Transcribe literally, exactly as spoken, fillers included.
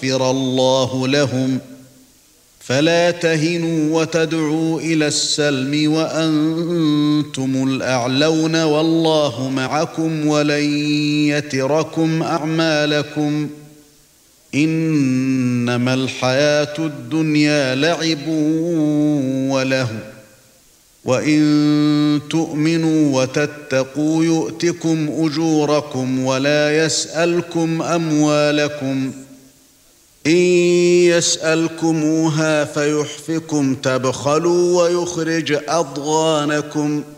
يغفر الله لهم فلا تهنوا وتدعوا إلى السلم وأنتم الأعلون والله معكم ولن يتركم أعمالكم إنما الحياة الدنيا لعب وله وإن تؤمنوا وتتقوا يؤتكم أجوركم ولا يسألكم أموالكم إن يسألكموها فيحفكم تبخلوا ويخرج أضغانكم